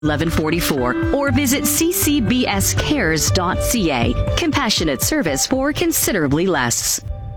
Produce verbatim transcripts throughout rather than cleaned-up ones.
eleven forty-four or visit c c b s cares dot c a. Compassionate service for considerably less.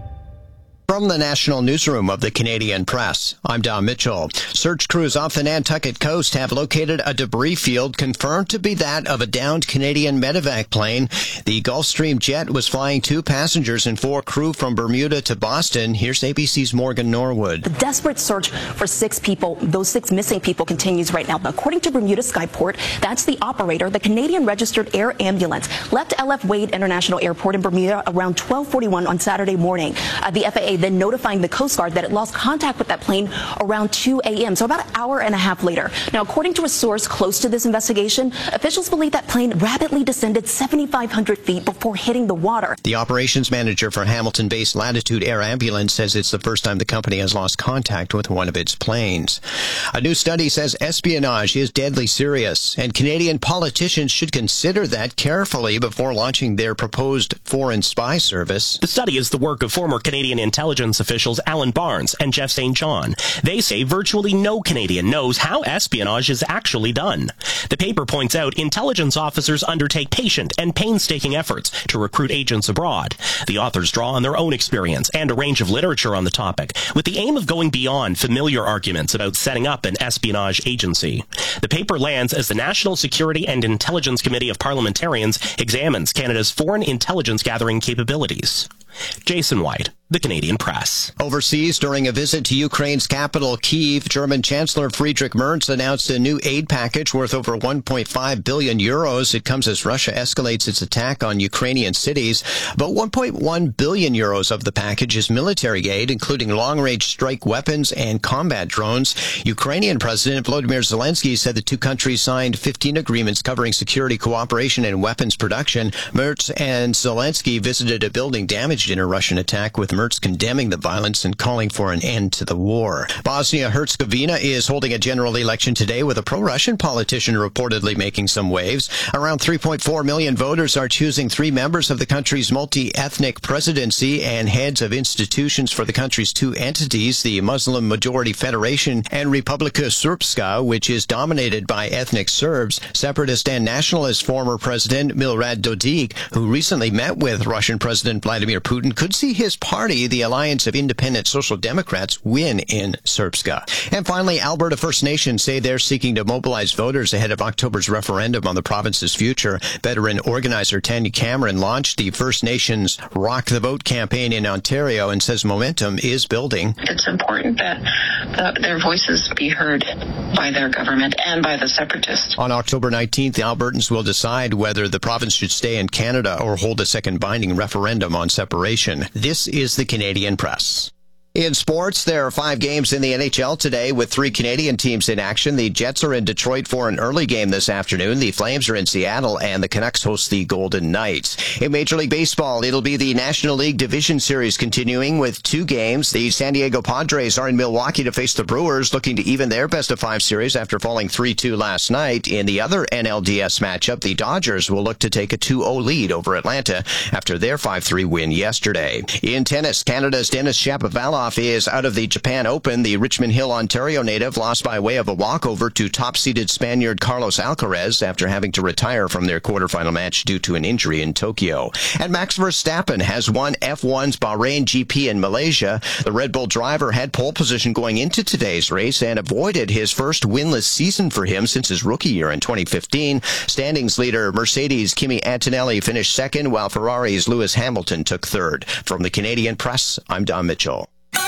From the National Newsroom of the Canadian Press, I'm Don Mitchell. Search crews off the Nantucket coast have located a debris field confirmed to be that of a downed Canadian medevac plane. The Gulfstream jet was flying two passengers and four crew from Bermuda to Boston. Here's A B C's Morgan Norwood. The desperate search for six people, those six missing people, continues right now. According to Bermuda Skyport, that's the operator. The Canadian registered air ambulance left L F Wade International Airport in Bermuda around twelve forty-one on Saturday morning. Uh, the F A A then notifying the Coast Guard that it lost contact with that plane around two a.m., so about an hour and a half later. Now, according to a source close to this investigation, officials believe that plane rapidly descended seventy-five hundred feet before hitting the water. The operations manager for Hamilton-based Latitude Air Ambulance says it's the first time the company has lost contact with one of its planes. A new study says espionage is deadly serious, and Canadian politicians should consider that carefully before launching their proposed foreign spy service. The study is the work of former Canadian intelligence officials Alan Barnes and Jeff Saint John. They say virtually no Canadian knows how espionage is actually done. The paper points out intelligence officers undertake patient and painstaking efforts to recruit agents abroad. The authors draw on their own experience and a range of literature on the topic, with the aim of going beyond familiar arguments about setting up an espionage agency. The paper lands as the National Security and Intelligence Committee of Parliamentarians examines Canada's foreign intelligence gathering capabilities. Jason White, The Canadian Press. Overseas, during a visit to Ukraine's capital, Kyiv, German Chancellor Friedrich Merz announced a new aid package worth over one point five billion euros. It comes as Russia escalates its attack on Ukrainian cities. But one point one billion euros of the package is military aid, including long-range strike weapons and combat drones. Ukrainian President Volodymyr Zelensky said the two countries signed fifteen agreements covering security cooperation and weapons production. Merz and Zelensky visited a building damaged in a Russian attack, with Merz condemning the violence and calling for an end to the war. Bosnia-Herzegovina is holding a general election today, with a pro-Russian politician reportedly making some waves. Around three point four million voters are choosing three members of the country's multi-ethnic presidency and heads of institutions for the country's two entities, the Muslim-majority Federation and Republika Srpska, which is dominated by ethnic Serbs. Separatist and nationalist former President Milorad Dodik, who recently met with Russian President Vladimir Putin, could see his party, the Alliance of Independent Social Democrats, win in Srpska. And finally, Alberta First Nations say they're seeking to mobilize voters ahead of October's referendum on the province's future. Veteran organizer Tanya Cameron launched the First Nations Rock the Vote campaign in Ontario and says momentum is building. It's important that the, their voices be heard by their government and by the separatists. On October nineteenth, the Albertans will decide whether the province should stay in Canada or hold a second binding referendum on separation. This is the Canadian Press. In sports, there are five games in the N H L today with three Canadian teams in action. The Jets are in Detroit for an early game this afternoon. The Flames are in Seattle, and the Canucks host the Golden Knights. In Major League Baseball, it'll be the National League Division Series continuing with two games. The San Diego Padres are in Milwaukee to face the Brewers, looking to even their best-of-five series after falling three two last night. In the other N L D S matchup, the Dodgers will look to take a two oh lead over Atlanta after their five three win yesterday. In tennis, Canada's Denis Shapovalov is out of the Japan Open. The Richmond Hill, Ontario native lost by way of a walkover to top-seeded Spaniard Carlos Alcaraz after having to retire from their quarterfinal match due to an injury in Tokyo. And Max Verstappen has won F one's Bahrain G P in Malaysia. The Red Bull driver had pole position going into today's race and avoided his first winless season for him since his rookie year in twenty fifteen. Standings leader Mercedes' Kimi Antonelli finished second, while Ferrari's Lewis Hamilton took third. From the Canadian Press, I'm Don Mitchell.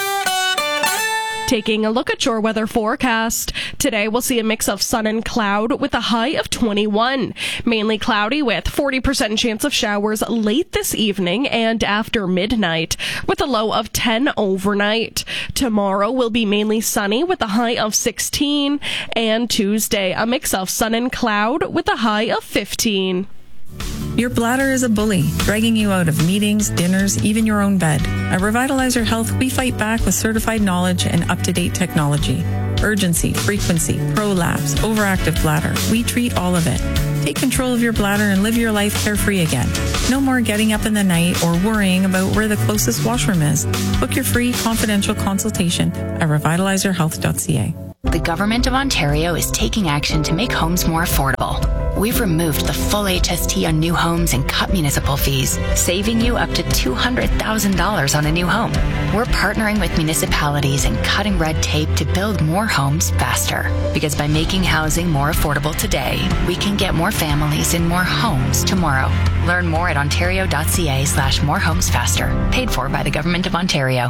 Taking a look at your weather forecast. Today we'll see a mix of sun and cloud with a high of twenty-one. Mainly cloudy with forty percent chance of showers late this evening and after midnight, with a low of ten overnight. Tomorrow will be mainly sunny with a high of sixteen, and Tuesday a mix of sun and cloud with a high of fifteen. Your bladder is a bully, dragging you out of meetings, dinners, even your own bed. At Revitalizer Health, we fight back with certified knowledge and up-to-date technology. Urgency, frequency, prolapse, overactive bladder. We treat all of it. Take control of your bladder and live your life carefree again. No more getting up in the night or worrying about where the closest washroom is. Book your free confidential consultation at revitalizer health dot c a. the Government of Ontario is taking action to make homes more affordable. We've removed the full H S T on new homes and cut municipal fees, saving you up to two hundred thousand dollars on a new home. We're partnering with municipalities and cutting red tape to build more homes faster. Because by making housing more affordable today, we can get more families in more homes tomorrow. Learn more at ontario.ca slash more homes faster. Paid for by the Government of Ontario.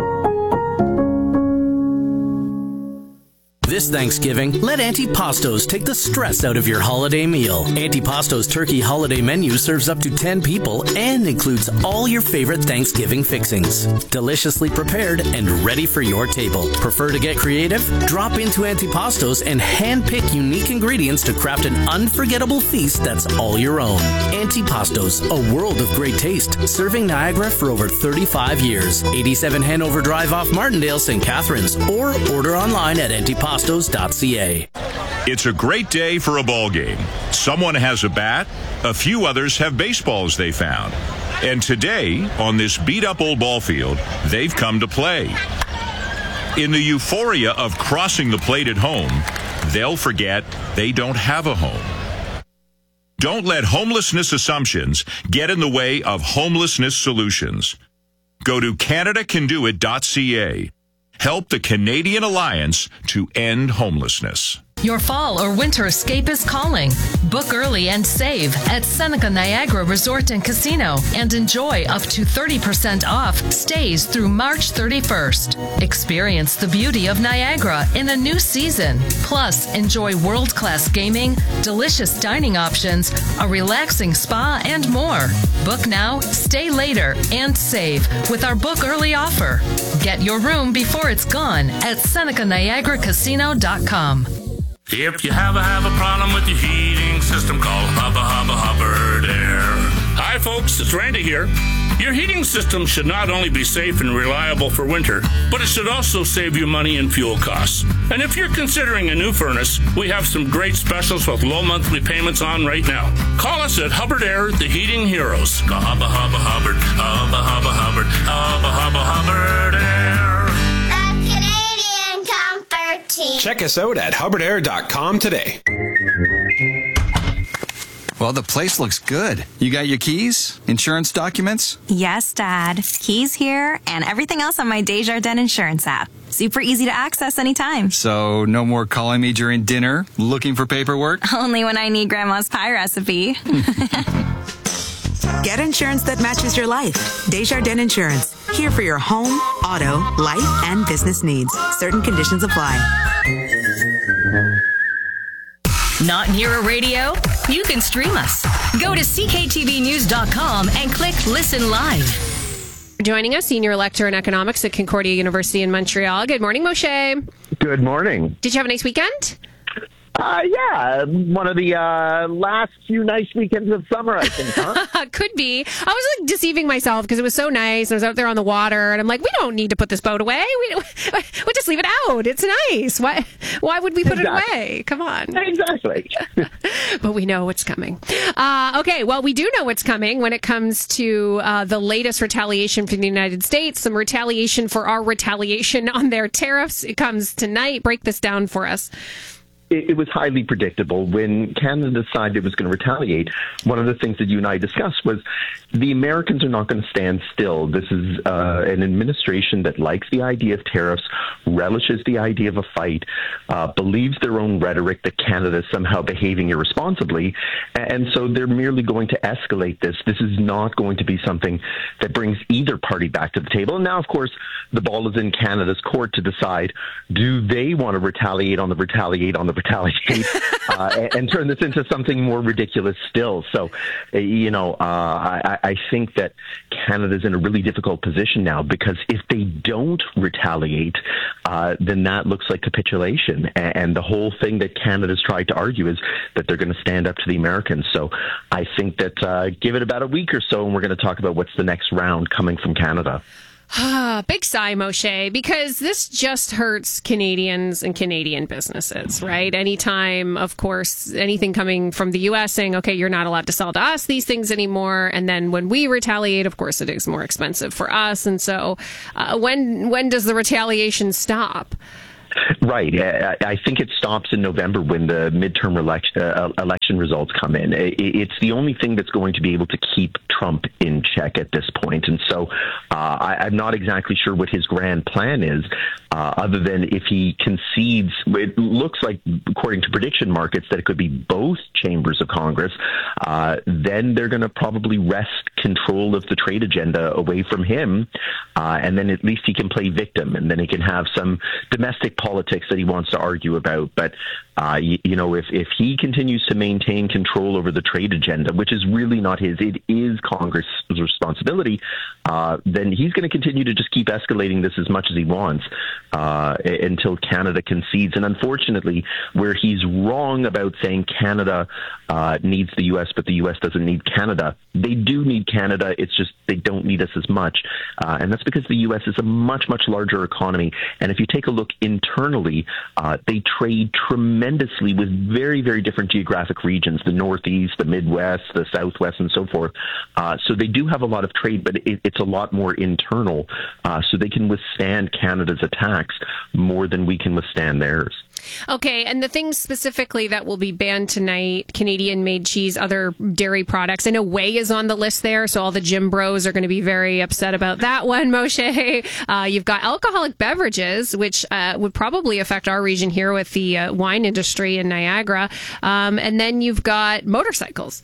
This Thanksgiving, let Antipastos take the stress out of your holiday meal. Antipastos Turkey Holiday Menu serves up to ten people and includes all your favorite Thanksgiving fixings. Deliciously prepared and ready for your table. Prefer to get creative? Drop into Antipastos and handpick unique ingredients to craft an unforgettable feast that's all your own. Antipastos, a world of great taste, serving Niagara for over thirty-five years. eighty-seven Hanover Drive off Martindale, Saint Catharines, or order online at antipastos dot c a. It's a great day for a ball game. Someone has a bat, a few others have baseballs they found. And today, on this beat-up old ball field, they've come to play. In the euphoria of crossing the plate at home, they'll forget they don't have a home. Don't let homelessness assumptions get in the way of homelessness solutions. Go to canada can do it dot c a. Help the Canadian Alliance to end homelessness. Your fall or winter escape is calling. Book early and save at Seneca Niagara Resort and Casino and enjoy up to thirty percent off stays through March thirty-first. Experience the beauty of Niagara in a new season. Plus, enjoy world-class gaming, delicious dining options, a relaxing spa, and more. Book now, stay later, and save with our book early offer. Get your room before it's gone at Seneca Niagara Casino dot com. If you have a, have a problem with your heating system, call Hubba Hubba Hubbard Air. Hi folks, it's Randy here. Your heating system should not only be safe and reliable for winter, but it should also save you money and fuel costs. And if you're considering a new furnace, we have some great specials with low monthly payments on right now. Call us at Hubbard Air, the Heating Heroes. Go Hubba Hubba Hubbard, Hubba Hubba Hubbard, Hubba Hubba Hubbard Air. Check us out at hubbard air dot com today. Well, the place looks good. You got your keys? Insurance documents? Yes, Dad. Keys here and everything else on my Desjardins Insurance app. Super easy to access anytime. So, no more calling me during dinner, looking for paperwork? Only when I need Grandma's pie recipe. Get insurance that matches your life. Desjardins Insurance. Here for your home, auto, life, and business needs. Certain conditions apply. Not near a radio? You can stream us. Go to c k t v news dot com and click Listen Live. Joining us, Senior Lecturer in Economics at Concordia University in Montreal. Good morning, Moshe. Good morning. Did you have a nice weekend? Uh, yeah, one of the uh, last few nice weekends of summer, I think, huh? Could be. I was like deceiving myself because it was so nice. I was out there on the water, and I'm like, we don't need to put this boat away. We we'll just leave it out. It's nice. Why Why would we put exactly. it away? Come on. Exactly. But we know what's coming. Uh, okay, well, we do know what's coming when it comes to uh, the latest retaliation from the United States, some retaliation for our retaliation on their tariffs. It comes tonight. Break this down for us. It, it was highly predictable. When Canada decided it was going to retaliate, one of the things that you and I discussed was the Americans are not going to stand still. This is uh, an administration that likes the idea of tariffs, relishes the idea of a fight, uh, believes their own rhetoric that Canada is somehow behaving irresponsibly, and so they're merely going to escalate this. This is not going to be something that brings either party back to the table. And now, of course, the ball is in Canada's court to decide, do they want to retaliate on the retaliate on the retaliate uh, and, and turn this into something more ridiculous still. So, uh, you know, uh, I, I think that Canada's in a really difficult position now, because if they don't retaliate, uh, then that looks like capitulation. And, and the whole thing that Canada's tried to argue is that they're going to stand up to the Americans. So I think that uh, give it about a week or so, and we're going to talk about what's the next round coming from Canada. Ah, big sigh, Moshe, because this just hurts Canadians and Canadian businesses, right? Anytime, of course, anything coming from the U S saying, okay, you're not allowed to sell to us these things anymore. And then when we retaliate, of course, it is more expensive for us. And so uh, when when does the retaliation stop? Right. I, I think it stops in November when the midterm election, uh, election results come in. It, it's the only thing that's going to be able to keep Trump in check at this point. And so uh, I, I'm not exactly sure what his grand plan is, uh, other than if he concedes. It looks like, according to prediction markets, that it could be both chambers of Congress. Uh, then they're going to probably wrest control of the trade agenda away from him. Uh, and then at least he can play victim, and then he can have some domestic politics that he wants to argue about. But, uh, you, you know, if, if he continues to maintain control over the trade agenda, which is really not his, it is Congress's responsibility, uh, then he's going to continue to just keep escalating this as much as he wants uh, until Canada concedes. And unfortunately, where he's wrong about saying Canada uh, needs the U S, but the U S doesn't need Canada, they do need Canada. It's just they don't need us as much. Uh, and that's because the U S is a much, much larger economy. And if you take a look internally, uh, they trade tremendously with very, very different geographic regions, the Northeast, the Midwest, the Southwest, and so forth. Uh, so they do have a lot of trade, but it, it's a lot more internal. Uh, so they can withstand Canada's attacks more than we can withstand theirs. Okay, and the things specifically that will be banned tonight, Canadian-made cheese, other dairy products, I know whey is on the list there, so all the gym bros are going to be very upset about that one, Moshe. Uh, you've got alcoholic beverages, which uh, would probably affect our region here with the uh, wine industry in Niagara, um, and then you've got motorcycles.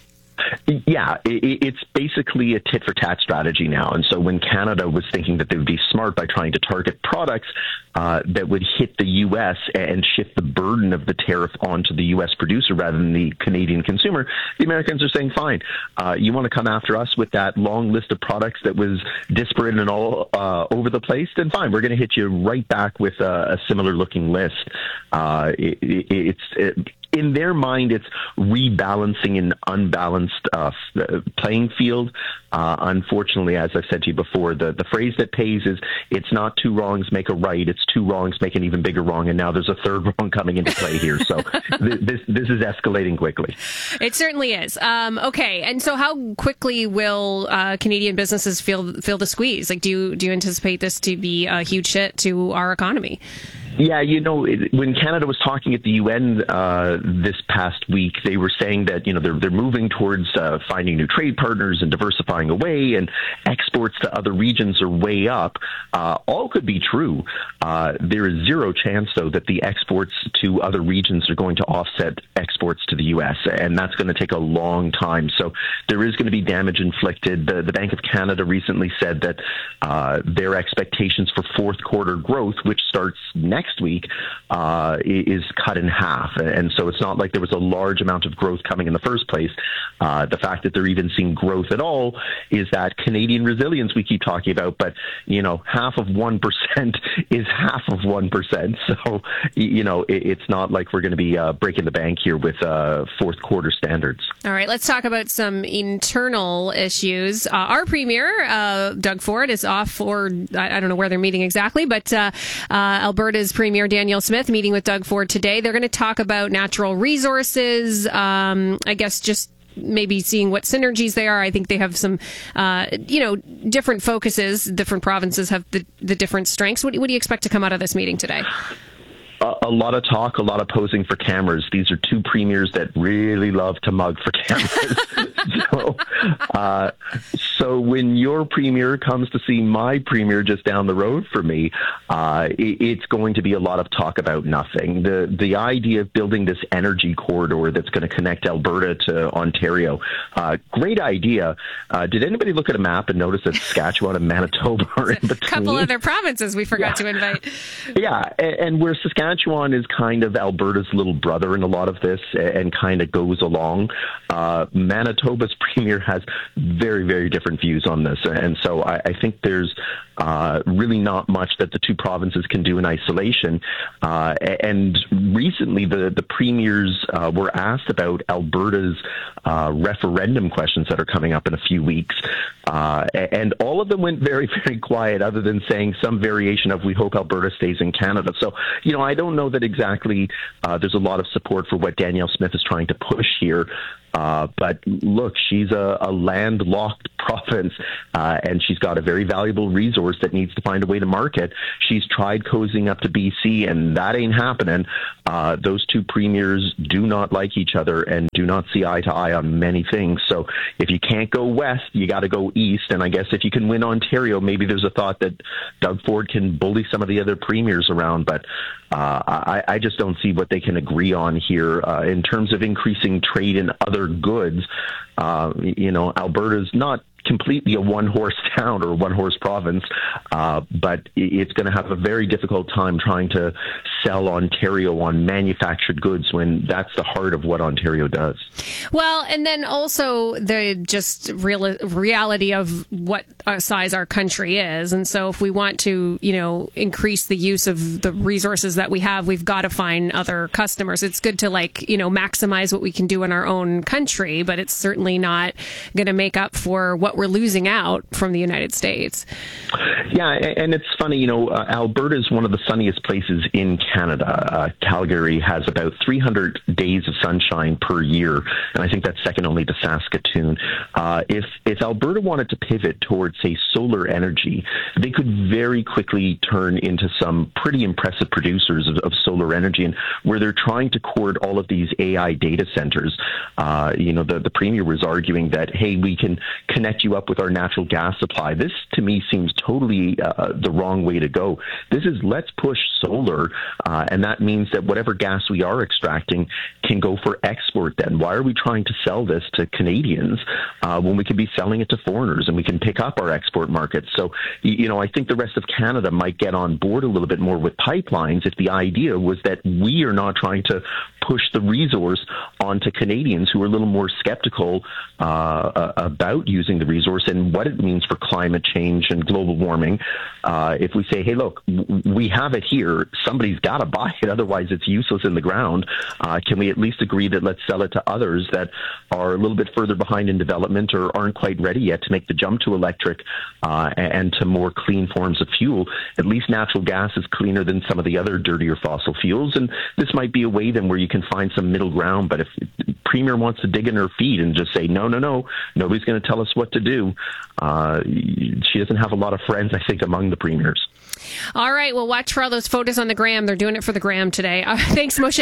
Yeah, it, it's basically a tit-for-tat strategy now. And so when Canada was thinking that they would be smart by trying to target products uh, that would hit the U S and shift the burden of the tariff onto the U S producer rather than the Canadian consumer, the Americans are saying, fine, uh, you want to come after us with that long list of products that was disparate and all uh, over the place, then fine, we're going to hit you right back with a, a similar-looking list. Uh, it, it, it's... It, in their mind, it's rebalancing an unbalanced uh, playing field. Uh, unfortunately, as I've said to you before, the, the phrase that pays is, it's not two wrongs make a right, it's two wrongs make an even bigger wrong, and now there's a third wrong coming into play here. So th- this this is escalating quickly. It certainly is. Um, okay, and so how quickly will uh, Canadian businesses feel feel the squeeze? Like, do you, do you anticipate this to be a huge hit to our economy? Yeah, you know, it, when Canada was talking at the U N uh, this past week, they were saying that, you know, they're, they're moving towards uh, finding new trade partners and diversifying away, and exports to other regions are way up. Uh, all could be true. Uh, there is zero chance, though, that the exports to other regions are going to offset exports to the U S, and that's going to take a long time. So there is going to be damage inflicted. The, the Bank of Canada recently said that uh, their expectations for fourth quarter growth, which starts next next week, uh, is cut in half. And so it's not like there was a large amount of growth coming in the first place. Uh, the fact that they're even seeing growth at all is that Canadian resilience we keep talking about, but, you know, half of one percent is half of one percent. So, you know, it, it's not like we're going to be uh, breaking the bank here with uh, fourth quarter standards. All right, let's talk about some internal issues. Uh, our premier, uh, Doug Ford, is off for, I, I don't know where they're meeting exactly, but uh, uh, Alberta's Premier Danielle Smith meeting with Doug Ford today. They're going to talk about natural resources, um, I guess just maybe seeing what synergies they are. I think they have some, uh, you know, different focuses. Different provinces have the, the different strengths. What, what do you expect to come out of this meeting today? A, a lot of talk, a lot of posing for cameras. These are two premiers that really love to mug for cameras. so, uh, so when your premier comes to see my premier just down the road from me, uh, it, it's going to be a lot of talk about nothing. The the idea of building this energy corridor that's going to connect Alberta to Ontario, uh, great idea. Uh, did anybody look at a map and notice that Saskatchewan and Manitoba are in between? A couple other provinces we forgot yeah. to invite. Yeah, and, and where Saskatchewan is kind of Alberta's little brother in a lot of this and kind of goes along, uh, Manitoba's premier has very, very different views on this. And so I, I think there's uh, really not much that the two provinces can do in isolation. Uh, and recently the, the premiers uh, were asked about Alberta's uh, referendum questions that are coming up in a few weeks. Uh, and all of them went very, very quiet, other than saying some variation of, we hope Alberta stays in Canada. So, you know, I don't know that exactly uh, there's a lot of support for what Danielle Smith is trying to push here. Uh, but look, she's a, a landlocked province, uh, and she's got a very valuable resource that needs to find a way to market. She's tried cozying up to B C, and that ain't happening. Uh, those two premiers do not like each other and do not see eye to eye on many things. So if you can't go west, you got to go east. And I guess if you can win Ontario, maybe there's a thought that Doug Ford can bully some of the other premiers around. But uh, I, I just don't see what they can agree on here uh, in terms of increasing trade in other goods. Uh, you know, Alberta's not completely a one-horse town or one-horse province, uh, but it's going to have a very difficult time trying to sell Ontario on manufactured goods when that's the heart of what Ontario does. Well, and then also the just real reality of what size our country is. And so if we want to, you know, increase the use of the resources that we have, we've got to find other customers. It's good to, like, you know, maximize what we can do in our own country, but it's certainly not going to make up for what we're losing out from the United States. Yeah, and it's funny, you know, uh, Alberta is one of the sunniest places in Canada. Uh, Calgary has about three hundred days of sunshine per year, and I think that's second only to Saskatoon. Uh, if if Alberta wanted to pivot towards, say, solar energy, they could very quickly turn into some pretty impressive producers of, of solar energy, and where they're trying to court all of these A I data centers. Uh, you know, the, the Premier was arguing that, hey, we can connect you up with our natural gas supply. This, to me, seems totally uh, the wrong way to go. This is, let's push solar, uh, and that means that whatever gas we are extracting can go for export then. Why are we trying to sell this to Canadians uh, when we could be selling it to foreigners and we can pick up our export markets? So, you know, I think the rest of Canada might get on board a little bit more with pipelines if the idea was that we are not trying to push the resource onto Canadians who are a little more skeptical uh, about using the resource and what it means for climate change and global warming. Uh, if we say, hey, look, we have it here, somebody's got to buy it, otherwise it's useless in the ground. Uh, can we at least agree that let's sell it to others that are a little bit further behind in development or aren't quite ready yet to make the jump to electric uh, and to more clean forms of fuel? At least natural gas is cleaner than some of the other dirtier fossil fuels, and this might be a way then where you can find some middle ground. But if the Premier wants to dig in her feet and just say, no, no, no, nobody's going to tell us what to do, uh, she doesn't have a lot of friends, I think, among the premiers. All right. Well, watch for all those photos on the gram. They're doing it for the gram today. Uh, thanks, Moshe.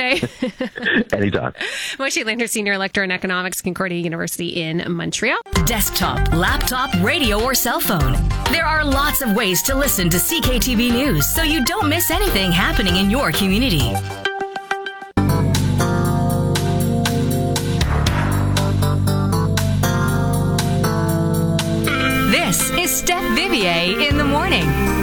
Anytime. Moshe Lander, Senior Lecturer in Economics, Concordia University in Montreal. Desktop, laptop, radio, or cell phone. There are lots of ways to listen to C K T V News so you don't miss anything happening in your community. This is Steph Vivier in the morning.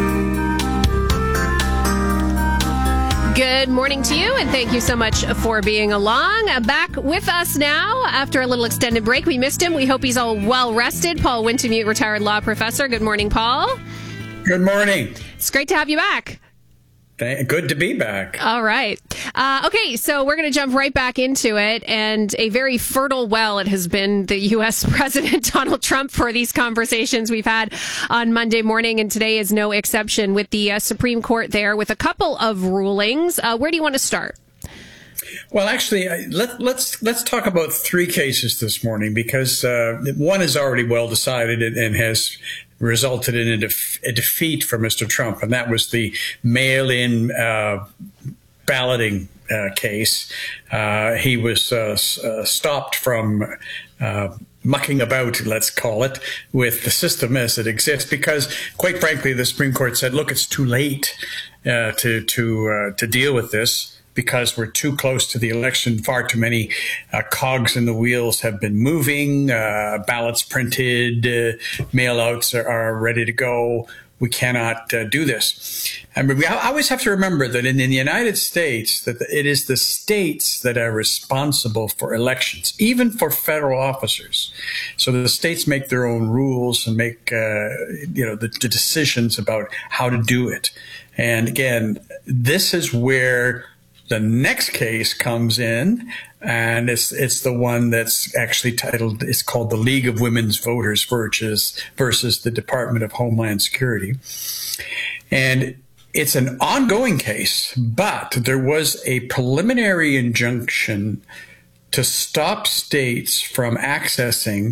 Good morning to you, and thank you so much for being along. Back with us now after a little extended break. We missed him. We hope he's all well rested. Paul Wintemute, retired law professor. Good morning, Paul. Good morning. It's great to have you back. Good to be back. All right. Uh, okay, so we're going to jump right back into it. And a very fertile well it has been, the U S President Donald Trump, for these conversations we've had on Monday morning. And today is no exception with the uh, Supreme Court there with a couple of rulings. Uh, where do you want to start? Well, actually, let, let's let's talk about three cases this morning, because uh, one is already well decided and, and has resulted in a, def- a defeat for Mister Trump, and that was the mail-in uh, balloting uh, case. Uh, he was uh, uh, stopped from uh, mucking about, let's call it, with the system as it exists, because, quite frankly, the Supreme Court said, look, it's too late uh, to to uh, to deal with this, because we're too close to the election. Far too many uh, cogs in the wheels have been moving, uh, ballots printed, uh, mail-outs are, are ready to go. We cannot uh, do this. I mean, we always have to remember that in, in the United States, that it is the states that are responsible for elections, even for federal officers. So the states make their own rules and make uh, you know the, the decisions about how to do it. And again, this is where the next case comes in, and it's it's the one that's actually titled, it's called the League of Women's Voters versus, versus the Department of Homeland Security. And it's an ongoing case, but there was a preliminary injunction to stop states from accessing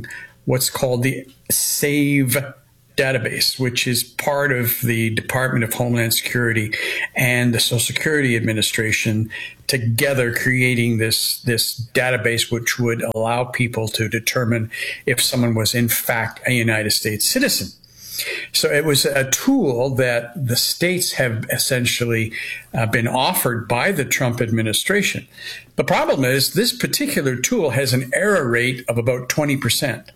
what's called the SAVE database, which is part of the Department of Homeland Security and the Social Security Administration together creating this, this database, which would allow people to determine if someone was in fact a United States citizen. So it was a tool that the states have essentially uh, been offered by the Trump administration. The problem is this particular tool has an error rate of about twenty percent.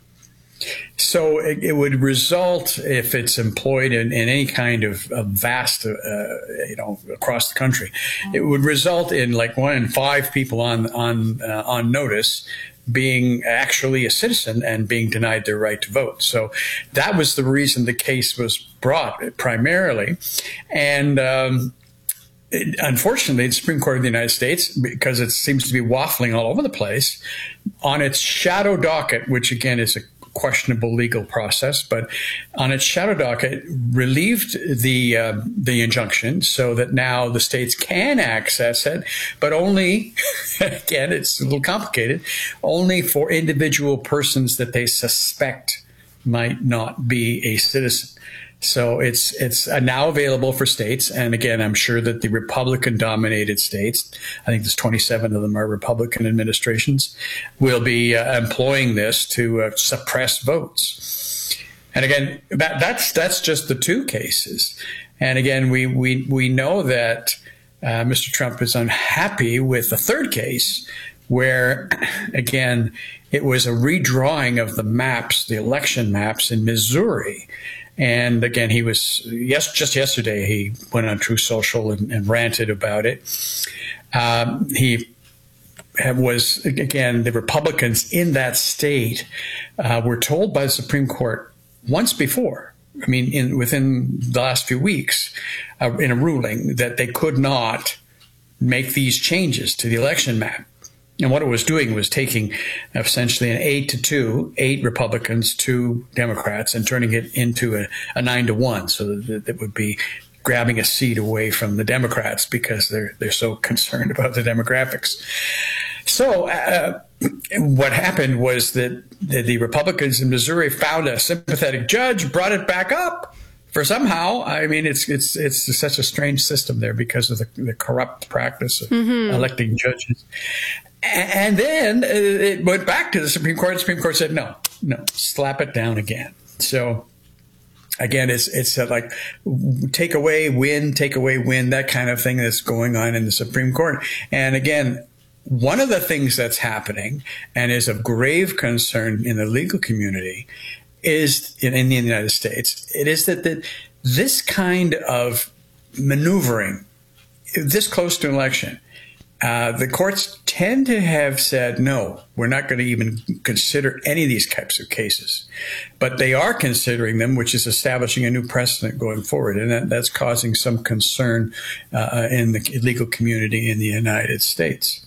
So it, it would result, if it's employed in, in any kind of, of vast, uh, you know, across the country, it would result in like one in five people on on uh, on notice being actually a citizen and being denied their right to vote. So that was the reason the case was brought primarily. And um, it, unfortunately, the Supreme Court of the United States, because it seems to be waffling all over the place, on its shadow docket, which again is a questionable legal process, but on its shadow docket, relieved the uh, the injunction so that now the states can access it, but only, again, it's a little complicated, only for individual persons that they suspect might not be a citizen. So it's it's now available for states. And again, I'm sure that the Republican-dominated states, I think there's twenty-seven of them are Republican administrations, will be uh, employing this to uh, suppress votes. And again, that, that's that's just the two cases. And again, we we we know that uh, Mister Trump is unhappy with the third case, where, again, it was a redrawing of the maps, the election maps in Missouri. And again, he was, yes, just yesterday, he went on Truth Social and, and ranted about it. Um, he was, again, the Republicans in that state uh, were told by the Supreme Court once before, I mean, in, within the last few weeks, uh, in a ruling that they could not make these changes to the election map. And what it was doing was taking essentially an eight to two, eight Republicans, two Democrats, and turning it into a, a nine to one. So that it would be grabbing a seat away from the Democrats because they're they're so concerned about the demographics. So uh, what happened was that the, the Republicans in Missouri found a sympathetic judge, brought it back up. For somehow, I mean, it's it's it's such a strange system there because of the, the corrupt practice of mm-hmm. electing judges. And then it went back to the Supreme Court. The Supreme Court said, no, no, slap it down again. So, again, it's it's like take away, win, take away, win, that kind of thing that's going on in the Supreme Court. And again, one of the things that's happening and is of grave concern in the legal community is in, in the United States, it is that the, this kind of maneuvering, this close to an election, Uh, the courts tend to have said, no, we're not going to even consider any of these types of cases. But they are considering them, which is establishing a new precedent going forward. And that, that's causing some concern uh, in the legal community in the United States.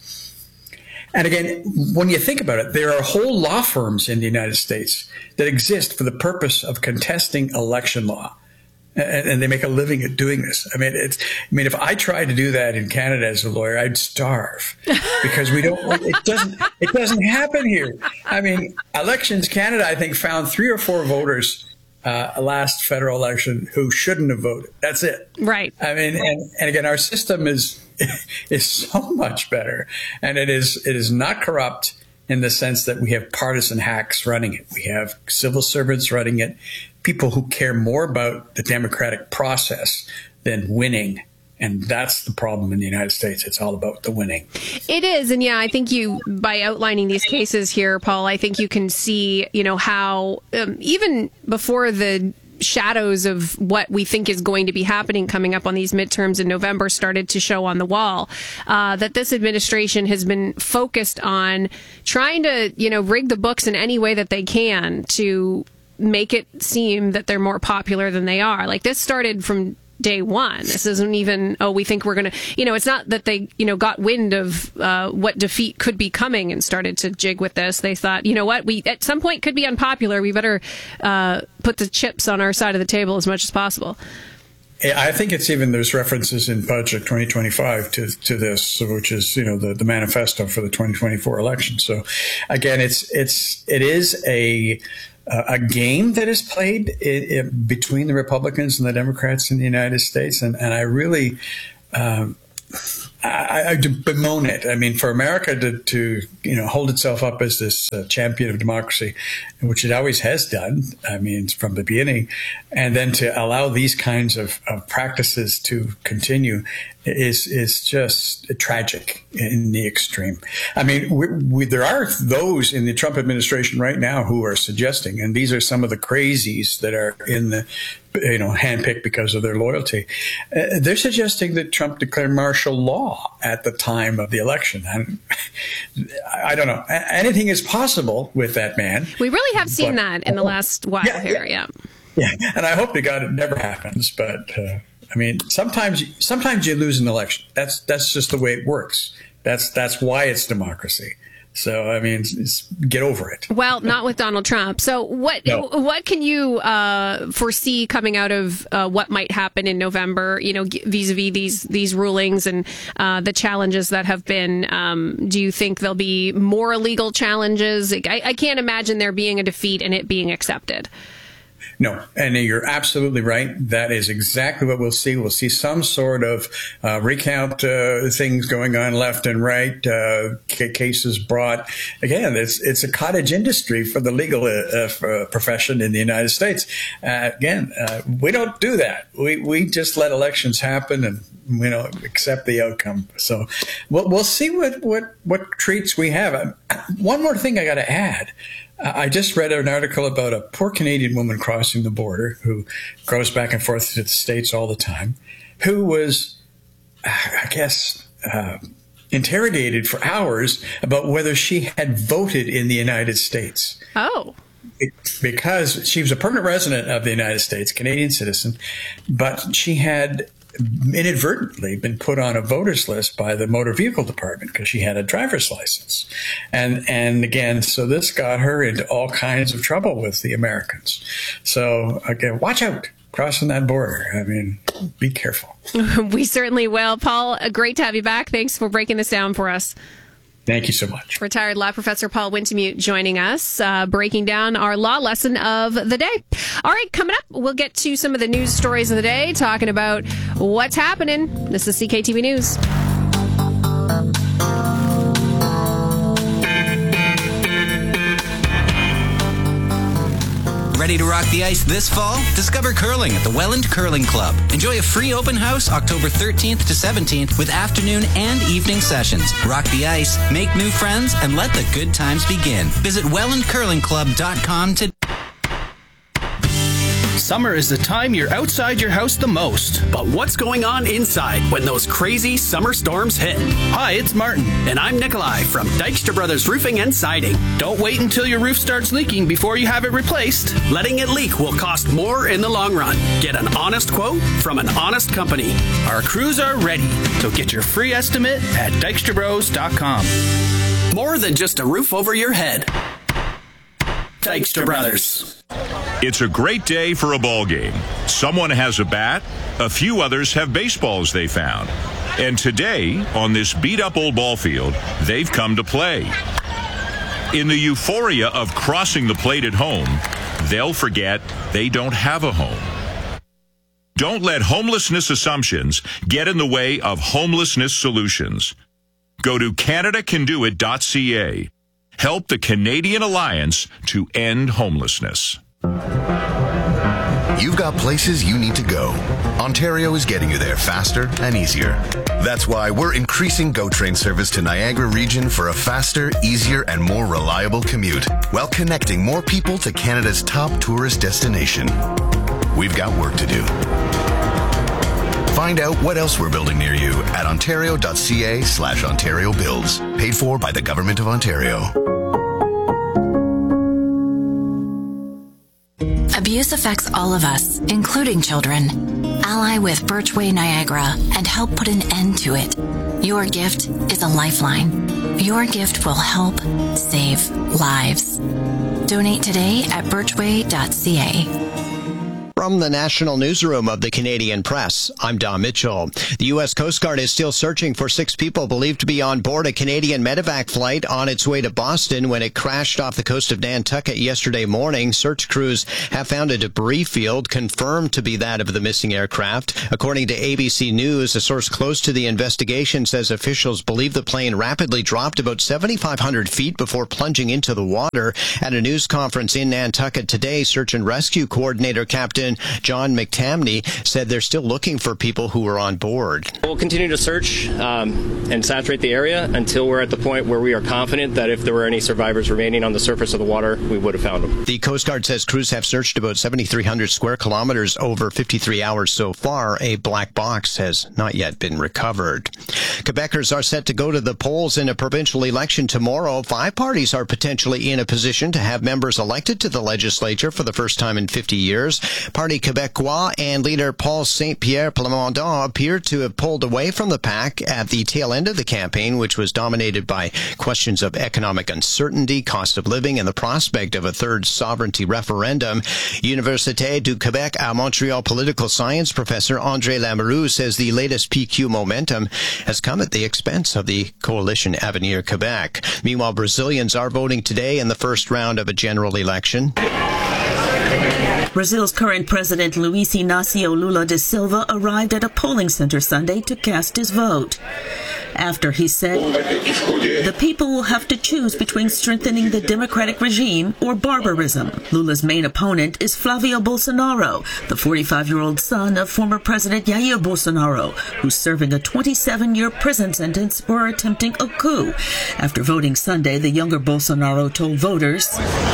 And again, when you think about it, there are whole law firms in the United States that exist for the purpose of contesting election law. And they make a living at doing this. I mean, it's. I mean, if I tried to do that in Canada as a lawyer, I'd starve because we don't. It doesn't. It doesn't happen here. I mean, Elections Canada, I think, found three or four voters uh, last federal election who shouldn't have voted. That's it. Right. I mean, and, and again, our system is is so much better, and it is it is not corrupt in the sense that we have partisan hacks running it. We have civil servants running it. People who care more about the democratic process than winning. And that's the problem in the United States. It's all about the winning. It is. And yeah, I think you, by outlining these cases here, Paul, I think you can see, you know, how um, even before the shadows of what we think is going to be happening coming up on these midterms in November started to show on the wall, uh, that this administration has been focused on trying to, you know, rig the books in any way that they can to make it seem that they're more popular than they are. Like, this started from day one. This isn't even, oh, we think we're going to, you know, it's not that they, you know, got wind of uh, what defeat could be coming and started to jig with this. They thought, you know what, we at some point could be unpopular. We better uh, put the chips on our side of the table as much as possible. I think it's even, there's references in Budget twenty twenty-five to, to this, which is, you know, the, the manifesto for the twenty twenty-four election. So again, it's, it's, it is a, a game that is played it, it, between the Republicans and the Democrats in the United States. And, and I really, um, I, I bemoan it. I mean, for America to, to you know, hold itself up as this uh, champion of democracy, which it always has done, I mean, from the beginning, and then to allow these kinds of, of practices to continue is is just tragic in the extreme. I mean, we, we, there are those in the Trump administration right now who are suggesting, and these are some of the crazies that are in the, you know, handpicked because of their loyalty. Uh, they're suggesting that Trump declared martial law at the time of the election. And I don't know. Anything is possible with that man. We really have seen but, that in the last while yeah, here. Yeah. Yeah. And I hope to God it never happens. But uh, I mean, sometimes sometimes you lose an election. That's that's just the way it works. That's that's why it's democracy. So, I mean, it's, it's, get over it. Well, not with Donald Trump. So what no. what can you uh, foresee coming out of uh, what might happen in November, you know, vis-a-vis these these rulings and uh, the challenges that have been? Um, do you think there'll be more legal challenges? I, I can't imagine there being a defeat and it being accepted. No, and you're absolutely right. That is exactly what we'll see. We'll see some sort of uh, recount uh, things going on left and right, uh, cases brought. Again, it's it's a cottage industry for the legal uh, uh, profession in the United States. Uh, again, uh, we don't do that. We we just let elections happen and, you know, accept the outcome. So we'll, we'll see what, what, what treats we have. One more thing I got to add. I just read an article about a poor Canadian woman crossing the border who goes back and forth to the States all the time, who was, I guess, uh, interrogated for hours about whether she had voted in the United States. Oh. It, because she was a permanent resident of the United States, Canadian citizen, but she had inadvertently been put on a voters list by the motor vehicle department because she had a driver's license. And, and again, so this got her into all kinds of trouble with the Americans. So again, watch out crossing that border. I mean, be careful. We certainly will. Paul, great to have you back. Thanks for breaking this down for us. Thank you so much. Retired law professor Paul Wintemute joining us, uh, breaking down our law lesson of the day. All right, coming up, we'll get to some of the news stories of the day, talking about what's happening. This is C K T V News. Ready to rock the ice this fall? Discover curling at the Welland Curling Club. Enjoy a free open house October thirteenth to seventeenth with afternoon and evening sessions. Rock the ice, make new friends, and let the good times begin. Visit welland curling club dot com today. Summer is the time you're outside your house the most. But what's going on inside when those crazy summer storms hit? Hi, it's Martin. And I'm Nikolai from Dykstra Brothers Roofing and Siding. Don't wait until your roof starts leaking before you have it replaced. Letting it leak will cost more in the long run. Get an honest quote from an honest company. Our crews are ready, so get your free estimate at dykstra bros dot com. More than just a roof over your head. Dykstra Brothers. It's a great day for a ball game. Someone has a bat, a few others have baseballs they found. And today, on this beat-up old ball field, they've come to play. In the euphoria of crossing the plate at home, they'll forget they don't have a home. Don't let homelessness assumptions get in the way of homelessness solutions. Go to canada can do it dot c a. Help the Canadian Alliance to end homelessness. You've got places you need to go. Ontario is getting you there faster and easier. That's why we're increasing GO Train service to Niagara region for a faster, easier, and more reliable commute, while connecting more people to Canada's top tourist destination. We've got work to do. Find out what else we're building near you at ontario dot c a slash ontario builds. Paid for by the Government of Ontario. Abuse affects all of us, including children. Ally with Birchway Niagara and help put an end to it. Your gift is a lifeline. Your gift will help save lives. Donate today at birchway dot c a. From From the National Newsroom of the Canadian Press, I'm Don Mitchell. The U S Coast Guard is still searching for six people believed to be on board a Canadian medevac flight on its way to Boston when it crashed off the coast of Nantucket yesterday morning. Search crews have found a debris field confirmed to be that of the missing aircraft. According to A B C News, a source close to the investigation says officials believe the plane rapidly dropped about seventy-five hundred feet before plunging into the water. At a news conference in Nantucket today, Search and Rescue Coordinator Captain John McTamney said they're still looking for people who were on board. We'll continue to search um, and saturate the area until we're at the point where we are confident that if there were any survivors remaining on the surface of the water, we would have found them. The Coast Guard says crews have searched about seventy-three hundred square kilometers over fifty-three hours so far. A black box has not yet been recovered. Quebecers are set to go to the polls in a provincial election tomorrow. Five parties are potentially in a position to have members elected to the legislature for the first time in fifty years. Parti Québécois and leader Paul Saint-Pierre Plamondon appear to have pulled away from the pack at the tail end of the campaign, which was dominated by questions of economic uncertainty, cost of living, and the prospect of a third sovereignty referendum. Université du Québec à Montréal political science professor André Lamoureux says the latest P Q momentum has come at the expense of the coalition Avenir Québec. Meanwhile, Brazilians are voting today in the first round of a general election. Brazil's current president Luiz Inácio Lula da Silva arrived at a polling center Sunday to cast his vote. After he said, the people will have to choose between strengthening the democratic regime or barbarism. Lula's main opponent is Flavio Bolsonaro, the forty-five-year-old son of former President Jair Bolsonaro, who's serving a twenty-seven-year prison sentence for attempting a coup. After voting Sunday, the younger Bolsonaro told voters,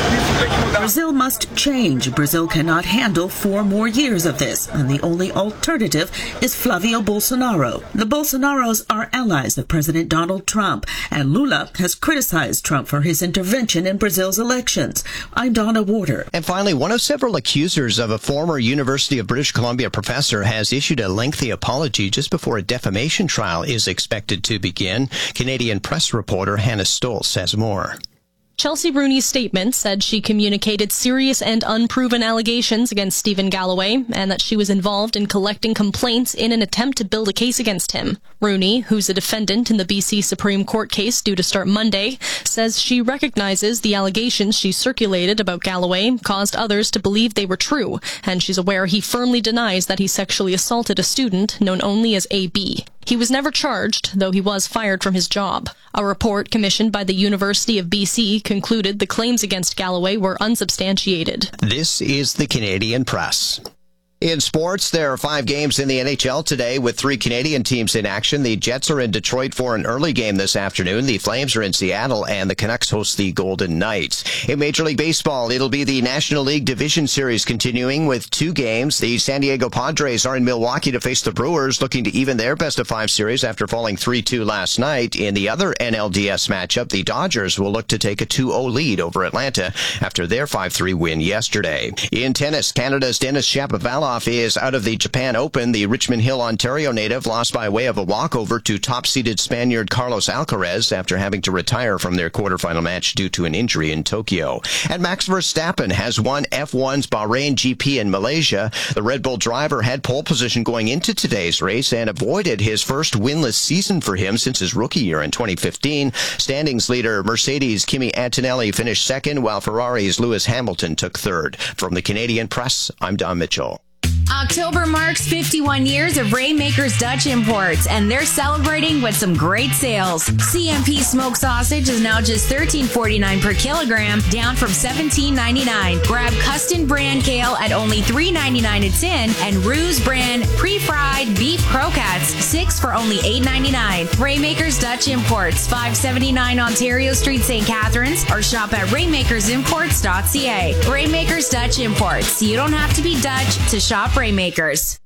Brazil must change. Brazil cannot handle four more years of this, and the only alternative is Flavio Bolsonaro. The Bolsonaros are allies of President Donald Trump, and Lula has criticized Trump for his intervention in Brazil's elections. I'm Donna Warder. And finally, one of several accusers of a former University of British Columbia professor has issued a lengthy apology just before a defamation trial is expected to begin. Canadian Press reporter Hannah Stoltz has more. Chelsea Rooney's statement said she communicated serious and unproven allegations against Stephen Galloway and that she was involved in collecting complaints in an attempt to build a case against him. Rooney, who's a defendant in the B C Supreme Court case due to start Monday, says she recognizes the allegations she circulated about Galloway caused others to believe they were true, and she's aware he firmly denies that he sexually assaulted a student known only as A B. He was never charged, though he was fired from his job. A report commissioned by the University of B C concluded the claims against Galloway were unsubstantiated. This is the Canadian Press. In sports, there are five games in the N H L today with three Canadian teams in action. The Jets are in Detroit for an early game this afternoon. The Flames are in Seattle, and the Canucks host the Golden Knights. In Major League Baseball, it'll be the National League Division Series continuing with two games. The San Diego Padres are in Milwaukee to face the Brewers, looking to even their best-of-five series after falling three two last night. In the other N L D S matchup, the Dodgers will look to take a two oh lead over Atlanta after their five three win yesterday. In tennis, Canada's Denis Shapovalov is out of the Japan Open. The Richmond Hill, Ontario native lost by way of a walkover to top-seeded Spaniard Carlos Alcaraz after having to retire from their quarterfinal match due to an injury in Tokyo. And Max Verstappen has won F one's Bahrain G P in Malaysia. The Red Bull driver had pole position going into today's race and avoided his first winless season for him since his rookie year in twenty fifteen. Standings leader Mercedes' Kimi Antonelli finished second, while Ferrari's Lewis Hamilton took third. From the Canadian Press, I'm Don Mitchell. October marks fifty-one years of Rainmakers Dutch Imports, and they're celebrating with some great sales. C M P smoked sausage is now just thirteen forty-nine per kilogram, down from seventeen ninety-nine. Grab Custom brand kale at only three ninety-nine a tin, and Ruse brand pre-fried beef croquettes, six for only eight ninety-nine. Rainmakers Dutch Imports, five seventy-nine Ontario Street, Saint Catharines, or shop at rainmakers imports dot c a. Rainmakers Dutch Imports. You don't have to be Dutch to shop Rainmakers.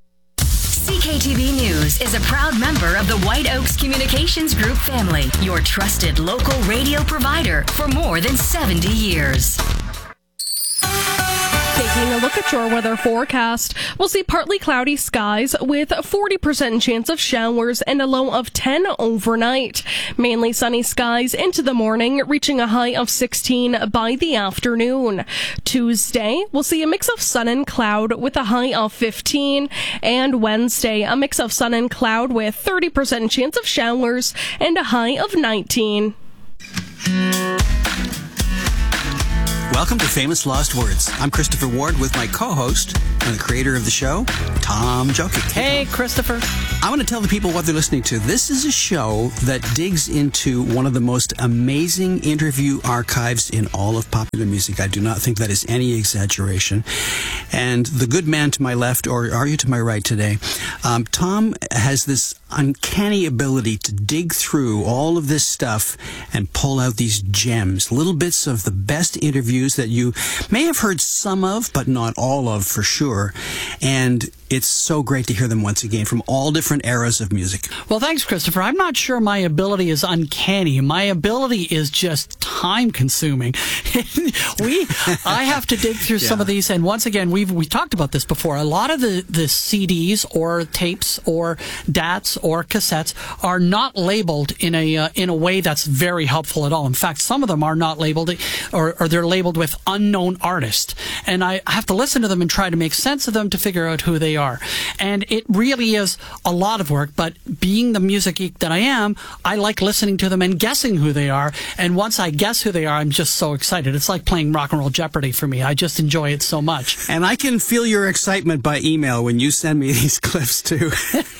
C K T V News is a proud member of the White Oaks Communications Group family, your trusted local radio provider for more than seventy years. Taking Taking a look at your weather forecast, we'll see partly cloudy skies with a forty percent chance of showers and a low of ten overnight. Mainly sunny skies into the morning, reaching a high of sixteen by the afternoon. Tuesday, we'll see a mix of sun and cloud with a high of fifteen. And Wednesday, a mix of sun and cloud with thirty percent chance of showers and a high of nineteen. Welcome to Famous Lost Words. I'm Christopher Ward with my co-host and the creator of the show, Tom Jokic. Hey, Christopher. I want to tell the people what they're listening to. This is a show that digs into one of the most amazing interview archives in all of popular music. I do not think that is any exaggeration. And the good man to my left, or are you to my right today, um, Tom has this uncanny ability to dig through all of this stuff and pull out these gems, little bits of the best interviews that you may have heard some of, but not all of for sure. And it's so great to hear them once again from all different eras of music. Well, thanks, Christopher. I'm not sure my ability is uncanny. My ability is just time-consuming. we, I have to dig through yeah. some of these, and once again, we've we talked about this before. A lot of the, the C Ds or tapes or D A Ts or cassettes are not labeled in a uh, in a way that's very helpful at all. In fact, some of them are not labeled, or, or they're labeled with unknown artist, and I have to listen to them and try to make sense of them to figure out who they are. And it really is a lot of work, but being the music geek that I am, I like listening to them and guessing who they are. And once I guess who they are, I'm just so excited. It's like playing Rock and Roll Jeopardy for me. I just enjoy it so much. And I can feel your excitement by email when you send me these clips too.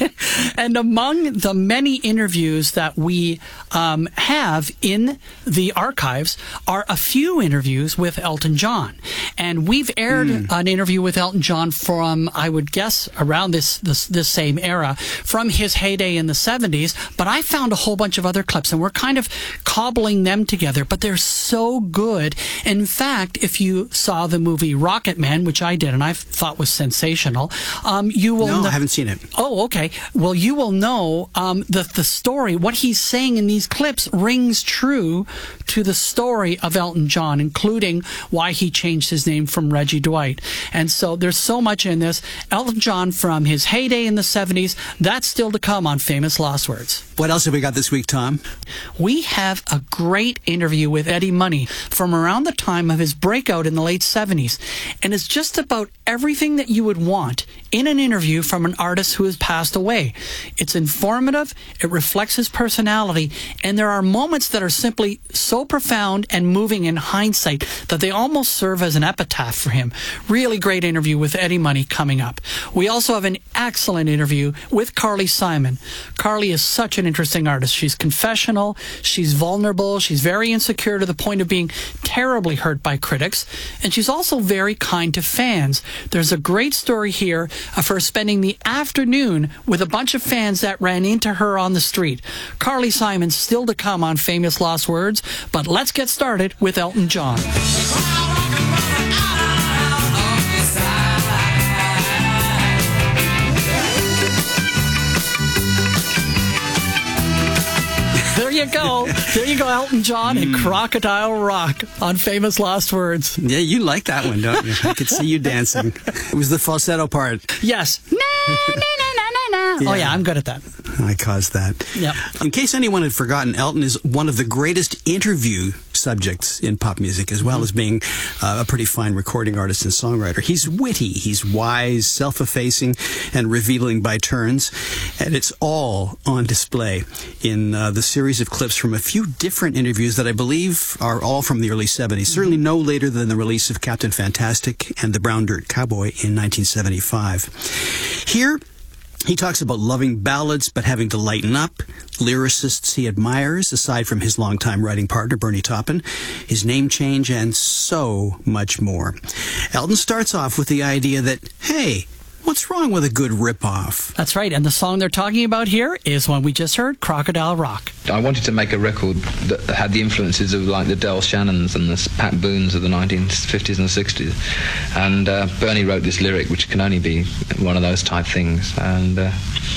And among the many interviews that we um, have in the archives are a few interviews with Elton John. And we've aired mm. an interview with Elton John from, I would guess, around this, this this same era, from his heyday in the seventies. But I found a whole bunch of other clips, and we're kind of cobbling them together. But they're so good. In fact, if you saw the movie Rocket Man, which I did and I thought was sensational, um, you will No, know- I haven't seen it. Oh, okay. Well, you will know um, that the story, what he's saying in these clips, rings true to the story of Elton John, including why he changed his name from Reggie Dwight. And so there's so much in this. Elton John from his heyday in the seventies, that's still to come on Famous Lost Words. What else have we got this week, Tom? We have a great interview with Eddie Money from around the time of his breakout in the late seventies. And it's just about everything that you would want in an interview from an artist who has passed away. It's informative, it reflects his personality, and there are moments that are simply so profound and moving in hindsight that they almost serve as an epitaph for him. Really great interview with Eddie Money coming up. We also have an excellent interview with Carly Simon. Carly is such an interesting artist. She's confessional, she's vulnerable, she's very insecure to the point of being terribly hurt by critics, and she's also very kind to fans. There's a great story here of her spending the afternoon with a bunch of fans that ran into her on the street. Carly Simon still to come on Famous Lost Words, but let's get started with Elton John. There you go. There you go, Elton John and Crocodile Rock on Famous Lost Words. Yeah, you like that one, don't you? I could see you dancing. It was the falsetto part. Yes. Na, na, na, na, na. Yeah. Oh, yeah, I'm good at that. I caused that. Yep. In case anyone had forgotten, Elton is one of the greatest interview subjects in pop music, as well mm-hmm. as being uh, a pretty fine recording artist and songwriter. He's witty, he's wise, self-effacing, and revealing by turns, and it's all on display in uh, the series of clips from a few different interviews that I believe are all from the early seventies, mm-hmm. certainly no later than the release of Captain Fantastic and the Brown Dirt Cowboy in nineteen seventy-five. Here, he talks about loving ballads but having to lighten up, lyricists he admires, aside from his longtime writing partner, Bernie Taupin, his name change, and so much more. Elton starts off with the idea that, hey, what's wrong with a good rip-off? That's right, and the song they're talking about here is one we just heard, Crocodile Rock. I wanted to make a record that had the influences of like the Del Shannons and the Pat Boones of the nineteen fifties and sixties. And uh, Bernie wrote this lyric, which can only be one of those type things. And uh,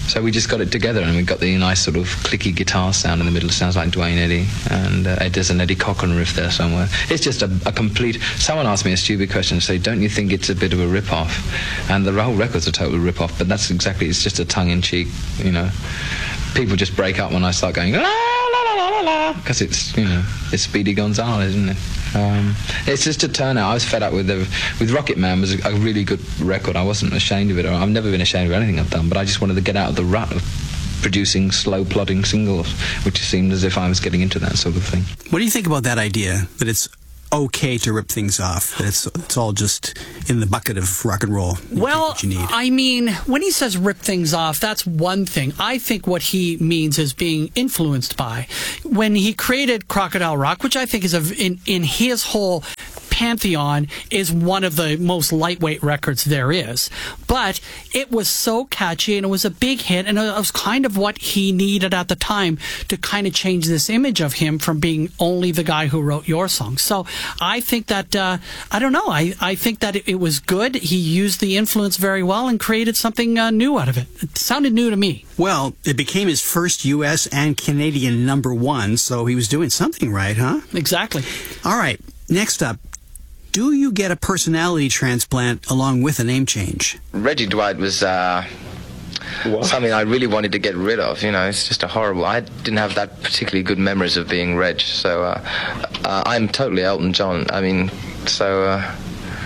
So we just got it together, and we got the nice sort of clicky guitar sound in the middle. It sounds like Duane Eddy, and uh, there's an Eddie Cochran riff there somewhere. It's just a, a complete... Someone asked me a stupid question, say, don't you think it's a bit of a rip-off? And the whole record's a total rip-off, but that's exactly... It's just a tongue-in-cheek, you know. People just break up when I start going, la, la, la, la, la, la, because it's, you know, it's Speedy Gonzales, isn't it? Um, it's just a turnout. I was fed up with the, with Rocket Man. Was a, a really good record. I wasn't ashamed of it. I've never been ashamed of anything I've done, but I just wanted to get out of the rut of producing slow plodding singles, which seemed as if I was getting into that sort of thing. What do you think about that idea, that it's okay to rip things off, that it's, it's all just in the bucket of rock and roll? You well, what you need. I mean, when he says rip things off, that's one thing. I think what he means is being influenced by. When he created Crocodile Rock, which I think is a, in, in his whole pantheon, is one of the most lightweight records there is. But it was so catchy, and it was a big hit, and it was kind of what he needed at the time to kind of change this image of him from being only the guy who wrote your song. So I think that, uh, I don't know, I, I think that it, it was good. He used the influence very well and created something uh, new out of it. It sounded new to me. Well, it became his first U S and Canadian number one, so he was doing something right, huh? Exactly. All right, next up. Do you get a personality transplant along with a name change? Reggie Dwight was uh, something I really wanted to get rid of. You know, it's just a horrible... I didn't have that particularly good memories of being Reg, so uh, uh, I'm totally Elton John. I mean, so... Uh,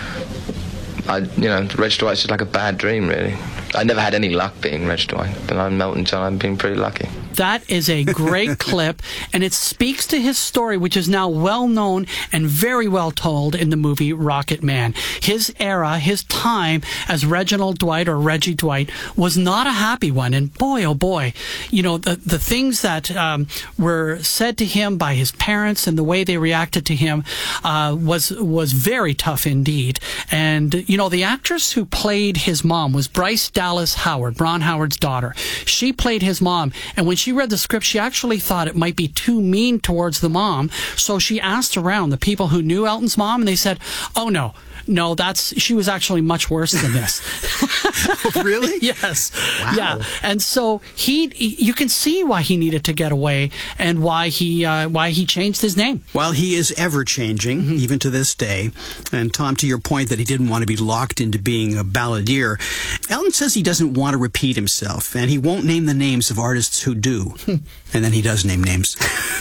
I, you know, Reg Dwight's just like a bad dream, really. I never had any luck being Reg Dwight, but I'm Elton John. I've been pretty lucky. That is a great clip, and it speaks to his story, which is now well known and very well told in the movie Rocket Man. His era, his time as Reginald Dwight or Reggie Dwight was not a happy one, and boy, oh boy, you know, the, the things that um, were said to him by his parents and the way they reacted to him uh, was, was very tough indeed. And, you know, the actress who played his mom was Bryce Dallas Howard, Ron Howard's daughter. She played his mom, and when she read the script, she actually thought it might be too mean towards the mom, so she asked around the people who knew Elton's mom, and they said, oh no, no, that's she was actually much worse than this. Really? Yes. Wow. Yeah. And so he, he, you can see why he needed to get away and why he, uh, why he changed his name. Well, he is ever changing, mm-hmm. even to this day. And Tom, to your point that he didn't want to be locked into being a balladeer, Elton says he doesn't want to repeat himself, and he won't name the names of artists who do. And then he does name names.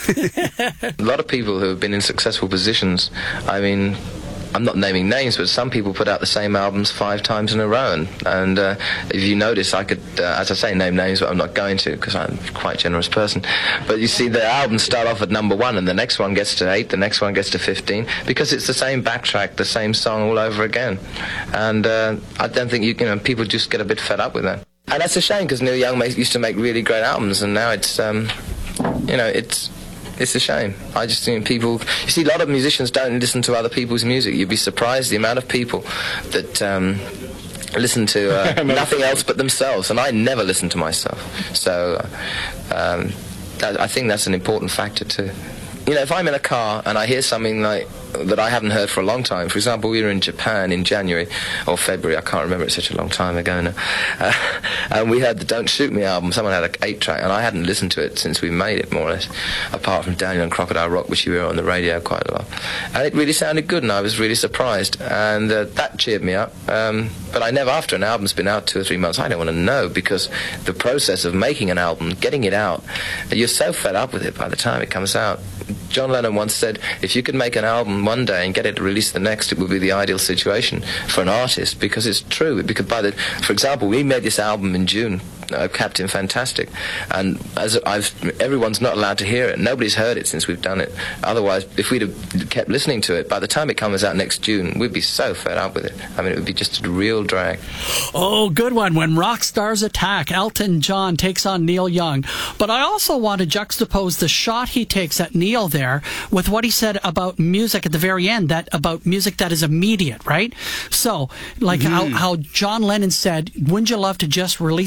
A lot of people who have been in successful positions, I mean, I'm not naming names, but some people put out the same albums five times in a row. And, and uh, if you notice, I could, uh, as I say, name names, but I'm not going to because I'm quite a generous person. But you see, the albums start off at number one, and the next one gets to eight, the next one gets to fifteen, because it's the same backtrack, the same song all over again. And uh, I don't think you, you know, people just get a bit fed up with that. And that's a shame because Neil Young used to make really great albums, and now it's, um, you know, it's. It's a shame. I just think people... You see, a lot of musicians don't listen to other people's music. You'd be surprised the amount of people that um, listen to uh, nothing else but themselves. And I never listen to myself. So um, that, I think that's an important factor too. You know, if I'm in a car and I hear something like that I haven't heard for a long time, for example, we were in Japan in January or February, I can't remember, it's such a long time ago now, uh, and we heard the Don't Shoot Me album. Someone had an eight track, and I hadn't listened to it since we made it, more or less, apart from Daniel and Crocodile Rock, which you hear on the radio quite a lot. And it really sounded good, and I was really surprised, and uh, that cheered me up. Um, but I never, after an album's been out two or three months, I don't want to know, because the process of making an album, getting it out, you're so fed up with it by the time it comes out. John Lennon once said, if you could make an album one day and get it released the next, it would be the ideal situation for an artist, because it's true. Because by the, for example, we made this album in June, uh, Captain Fantastic, and as I've, everyone's not allowed to hear it. Nobody's heard it since we've done it. Otherwise, if we'd have kept listening to it, by the time it comes out next June, we'd be so fed up with it. I mean, it would be just a real drag. Oh, good one. When rock stars attack, Elton John takes on Neil Young. But I also want to juxtapose the shot he takes at Neil there with what he said about music at the very end, that about music that is immediate, right? So, like mm-hmm. how, how John Lennon said, wouldn't you love to just release the song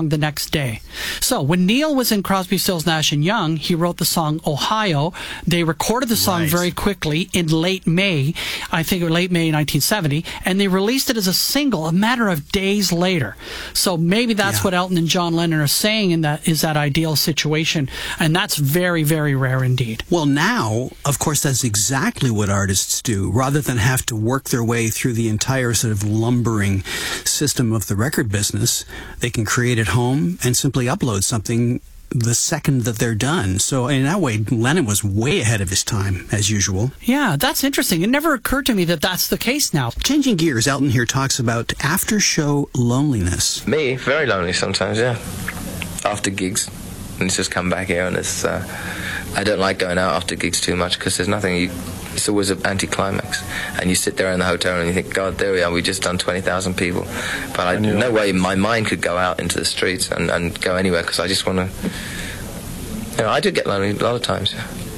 song the next day. So when Neil was in Crosby, Stills, Nash and Young, he wrote the song Ohio. They recorded the song right. very quickly in late May, I think it was late May nineteen seventy, and they released it as a single a matter of days later. So maybe that's yeah. what Elton and John Lennon are saying in that is that ideal situation, and that's very, very rare indeed. Well, now, of course, that's exactly what artists do. Rather than have to work their way through the entire sort of lumbering system of the record business, they can create at home and simply upload something the second that they're done. So in that way, Lennon was way ahead of his time, as usual. Yeah, that's interesting. It never occurred to me that that's the case now. Changing gears, Elton here talks about after-show loneliness. Me, very lonely sometimes, yeah. After gigs. And it's just come back here and it's... Uh, I don't like going out after gigs too much because there's nothing... You, it's always an anticlimax. And you sit there in the hotel and you think, God, there we are, we just done twenty thousand people. But I, no way my mind could go out into the streets and, and go anywhere because I just want to... You know, I do get lonely a lot of times.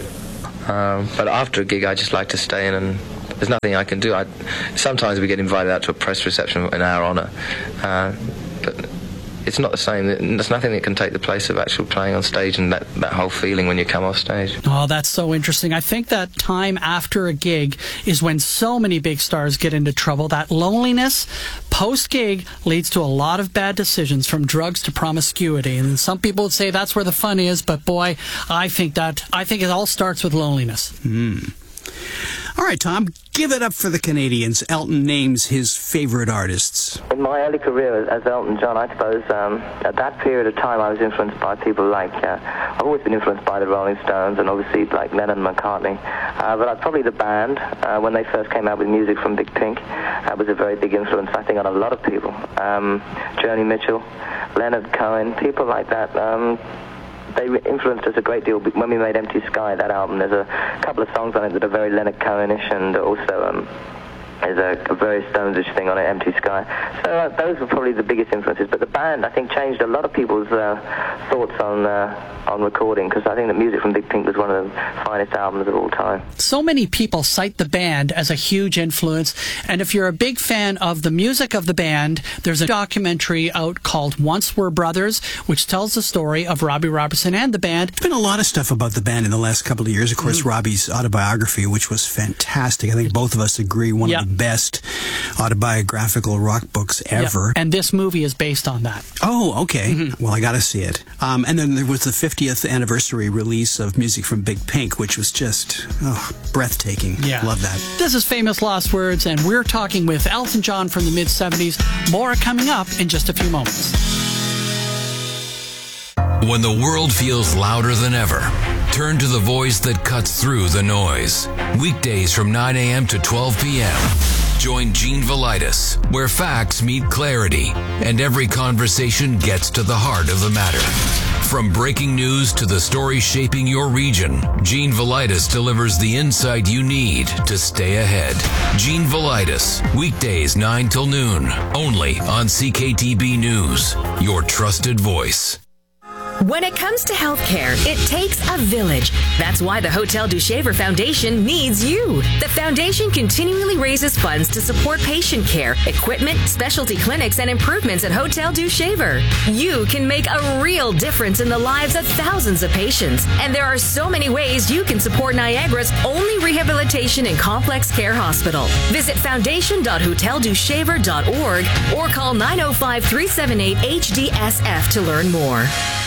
Um, but after a gig, I just like to stay in and there's nothing I can do. I, sometimes we get invited out to a press reception in our honour. Uh, but it's not the same. There's nothing that can take the place of actual playing on stage and that, that whole feeling when you come off stage. Oh, that's so interesting. I think that time after a gig is when so many big stars get into trouble. That loneliness post-gig leads to a lot of bad decisions, from drugs to promiscuity. And some people would say that's where the fun is, but boy, I think that I think it all starts with loneliness. Mm. All right, Tom, give it up for the Canadians. Elton names his favorite artists. In my early career as Elton John, I suppose um, at that period of time I was influenced by people like, uh, I've always been influenced by the Rolling Stones and obviously like Lennon and McCartney. Uh, but I'd probably the band, uh, when they first came out with music from Big Pink, that was a very big influence, I think, on a lot of people. Um, Joni Mitchell, Leonard Cohen, people like that. Um, They influenced us a great deal when we made Empty Sky, that album. There's a couple of songs on it that are very Leonard Cohen-ish, and also um, there's a, a very Stones-ish thing on it, Empty Sky. So uh, those were probably the biggest influences. But the band, I think, changed a lot of people's uh, thoughts on uh, on recording, because I think the music from Big Pink was one of the finest albums of all time. So many people cite the band as a huge influence, and if you're a big fan of the music of the band, there's a documentary out called Once Were Brothers, which tells the story of Robbie Robertson and the band. There's been a lot of stuff about the band in the last couple of years. Of course, mm-hmm. Robbie's autobiography, which was fantastic. I think both of us agree, one yep. of the best autobiographical rock books ever. Yep. And this movie is based on that. Oh, okay. Mm-hmm. Well, I got to see it. Um, and then there was the fiftieth anniversary release of music from Big Pink, which was just oh, breathtaking. Yeah. Love that. This is Famous Lost Words, and we're talking with Elton John from the mid seventies. More coming up in just a few moments. When the world feels louder than ever, turn to the voice that cuts through the noise. Weekdays from nine a.m. to twelve p.m. Join Gene Velitis, where facts meet clarity and every conversation gets to the heart of the matter. From breaking news to the story shaping your region, Gene Velitis delivers the insight you need to stay ahead. Gene Velitis, weekdays nine till noon, only on C K T B News, your trusted voice. When it comes to healthcare, it takes a village. That's why the Hotel du Shaver Foundation needs you. The foundation continually raises funds to support patient care, equipment, specialty clinics, and improvements at Hotel du Shaver. You can make a real difference in the lives of thousands of patients. And there are so many ways you can support Niagara's only rehabilitation and complex care hospital. Visit foundation dot hotel du shaver dot org or call nine oh five, three seven eight, H D S F to learn more.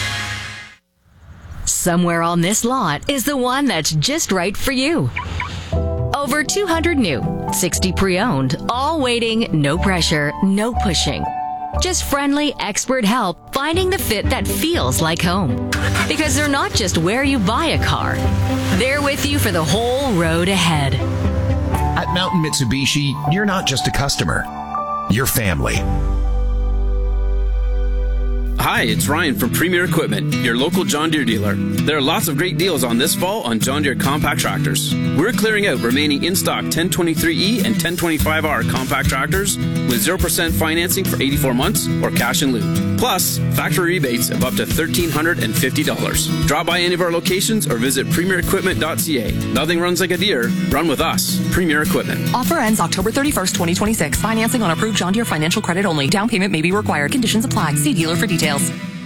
Somewhere on this lot is the one that's just right for you. Over two hundred new, sixty pre-owned, all waiting, no pressure, no pushing. Just friendly, expert help finding the fit that feels like home. Because they're not just where you buy a car. They're with you for the whole road ahead. At Mountain Mitsubishi, you're not just a customer. You're family. Hi, it's Ryan from Premier Equipment, your local John Deere dealer. There are lots of great deals on this fall on John Deere compact tractors. We're clearing out remaining in-stock ten twenty-three E and ten twenty-five R compact tractors with zero percent financing for eighty-four months or cash in lieu. Plus, factory rebates of up to one thousand three hundred fifty dollars. Drop by any of our locations or visit premier equipment dot c a. Nothing runs like a Deere. Run with us. Premier Equipment. Offer ends October thirty-first, twenty twenty-six. Financing on approved John Deere financial credit only. Down payment may be required. Conditions apply. See dealer for details.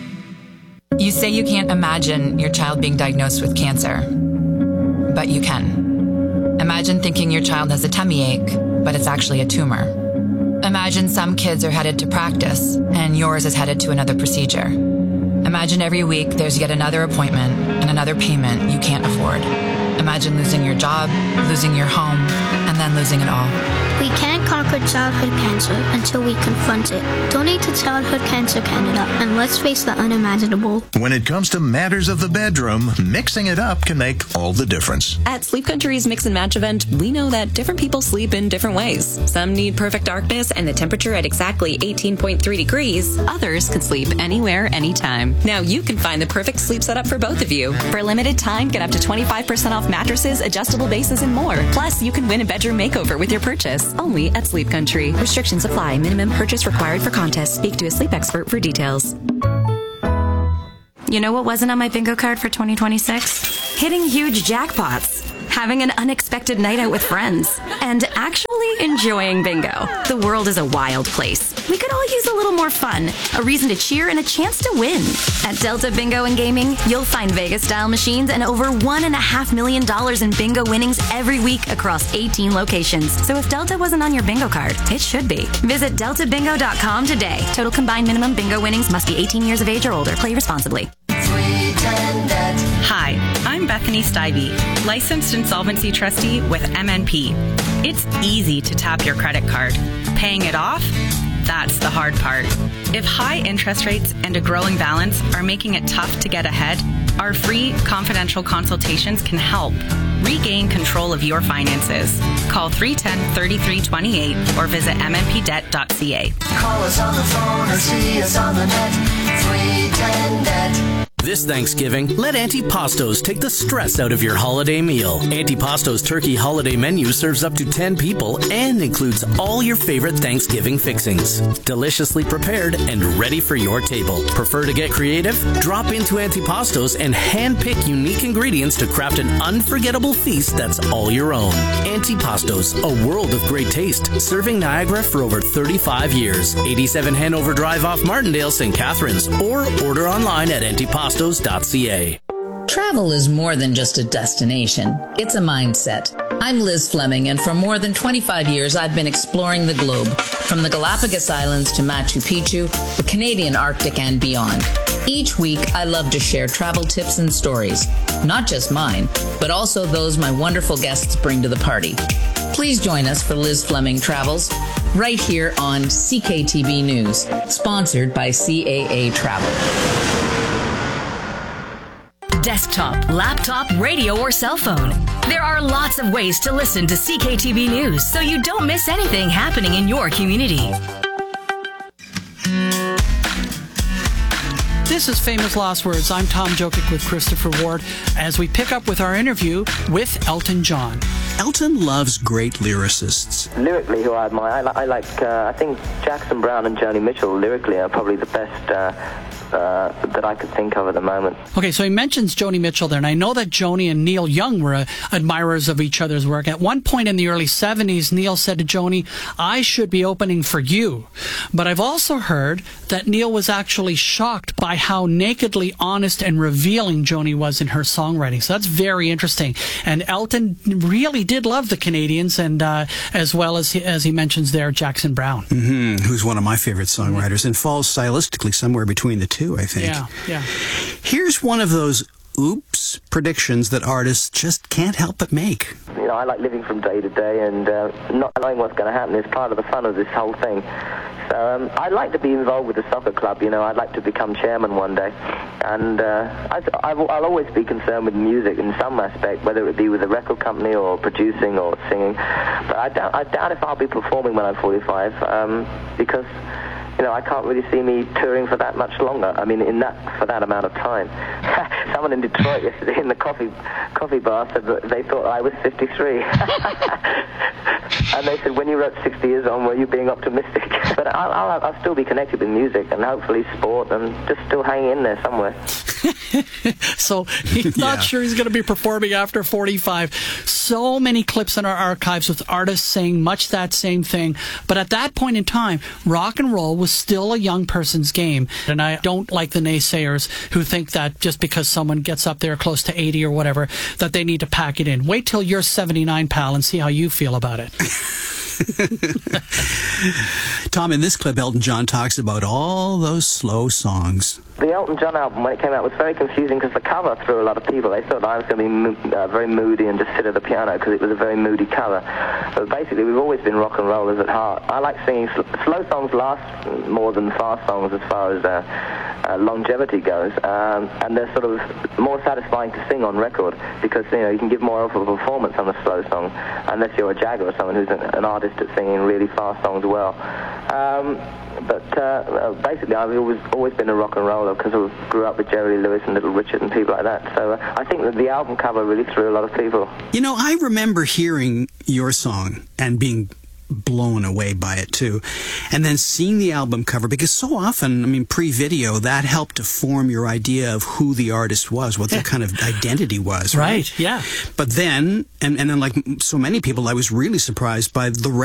You say you can't imagine your child being diagnosed with cancer, but you can. Imagine thinking your child has a tummy ache, but it's actually a tumor. Imagine some kids are headed to practice, and yours is headed to another procedure. Imagine every week there's yet another appointment and another payment you can't afford. Imagine losing your job, losing your home, and then losing it all. We can't conquer childhood cancer until we confront it. Donate to Childhood Cancer Canada, and let's face the unimaginable. When it comes to matters of the bedroom, mixing it up can make all the difference. At Sleep Country's Mix and Match event, we know that different people sleep in different ways. Some need perfect darkness and the temperature at exactly eighteen point three degrees. Others could sleep anywhere, anytime. Now you can find the perfect sleep setup for both of you. For a limited time, get up to twenty-five percent off mattresses, adjustable bases, and more. Plus, you can win a bedroom makeover with your purchase. Only at Sleep Country. Restrictions apply. Minimum purchase required for contest. Speak to a sleep expert for details. You know what wasn't on my bingo card for twenty twenty-six? Hitting huge jackpots, having an unexpected night out with friends, and actually enjoying bingo. The world is a wild place. We could all use a little more fun, a reason to cheer, and a chance to win. At Delta Bingo and Gaming, you'll find Vegas-style machines and over one and a half million dollars in bingo winnings every week across eighteen locations. So if Delta wasn't on your bingo card, it should be. Visit delta bingo dot com today. Total combined minimum bingo winnings must be eighteen years of age or older. Play responsibly. Hi, I'm Bethany Stivey, licensed insolvency trustee with M N P. It's easy to tap your credit card. Paying it off? That's the hard part. If high interest rates and a growing balance are making it tough to get ahead, our free confidential consultations can help. Regain control of your finances. Call three one zero, three three two eight or visit m n p debt dot c a. Call us on the phone or see us on the net. three ten net. This Thanksgiving, let Auntie Pasto's take the stress out of your holiday meal. Auntie Pasto's turkey holiday menu serves up to ten people and includes all your favorite Thanksgiving fixings. Deliciously prepared and ready for your table. Prefer to get creative? Drop into Auntie Pasto's and hand-pick unique ingredients to craft an unforgettable feast that's all your own. Auntie Pasto's, a world of great taste, serving Niagara for over thirty-five years. eighty-seven Hanover Drive off Martindale, Saint Catharines, or order online at auntie pastos dot c a. Travel is more than just a destination. It's a mindset. I'm Liz Fleming, and for more than twenty-five years, I've been exploring the globe, from the Galapagos Islands to Machu Picchu, the Canadian Arctic, and beyond. Each week, I love to share travel tips and stories, not just mine, but also those my wonderful guests bring to the party. Please join us for Liz Fleming Travels, right here on C K T B News, sponsored by C A A Travel. Desktop, laptop, radio, or cell phone. There are lots of ways to listen to C K T B News so you don't miss anything happening in your community. This is Famous Last Words. I'm Tom Jokic with Christopher Ward as we pick up with our interview with Elton John. Elton loves great lyricists. Lyrically, who I admire, I, li- I like, uh, I think Jackson Browne and Joni Mitchell lyrically are probably the best uh, uh, that I could think of at the moment. Okay, so he mentions Joni Mitchell there, and I know that Joni and Neil Young were uh, admirers of each other's work. At one point in the early seventies, Neil said to Joni, "I should be opening for you." But I've also heard that Neil was actually shocked by how nakedly honest and revealing Joni was in her songwriting. So that's very interesting. And Elton really did love the Canadians, and uh, as well as he, as he mentions there, Jackson Browne, mm-hmm, who's one of my favorite songwriters and falls stylistically somewhere between the two, I think. Yeah, yeah. Here's one of those oops predictions that artists just can't help but make. You know, I like living from day to day, and uh, not knowing what's going to happen is part of the fun of this whole thing. So um, I'd like to be involved with the soccer club. You know, I'd like to become chairman one day, and uh, I, I'll always be concerned with music in some aspect, whether it be with a record company or producing or singing. But I doubt, I doubt if I'll be performing when I'm forty-five, um, because, you know, I can't really see me touring for that much longer. I mean, in that for that amount of time. someone in Detroit yesterday in the coffee coffee bar said that they thought I was fifty-three. And they said, when you wrote sixty years on, were you being optimistic? But I'll, I'll, I'll still be connected with music and hopefully sport and just still hang in there somewhere. So he's not yeah. sure he's going to be performing after forty-five. So many clips in our archives with artists saying much that same thing. But at that point in time, rock and roll was still a young person's game. And I don't like the naysayers who think that just because someone gets up there close to eighty or whatever, that they need to pack it in. Wait till you're seventy-nine, pal, and see how you feel about it. Tom, in this clip, Elton John talks about all those slow songs. The Elton John album, when it came out, was very confusing because the cover threw a lot of people. They thought I was going to be mo- uh, very moody and just sit at the piano because it was a very moody cover. But basically, we've always been rock and rollers at heart. I like singing. Sl- slow songs last more than fast songs as far as uh, uh, longevity goes. Um, and they're sort of more satisfying to sing on record because, you know, you can give more of a performance on a slow song unless you're a Jagger or someone who's an, an artist at singing really fast songs well. Um, But uh, basically, I've always always been a rock and roller because I grew up with Jerry Lee Lewis and Little Richard and people like that. So uh, I think that the album cover really threw a lot of people. You know, I remember hearing your song and being blown away by it too, and then seeing the album cover, because so often, I mean, pre-video, that helped to form your idea of who the artist was, what their kind of identity was, right? Right, yeah. But then, and, and then like so many people, I was really surprised by the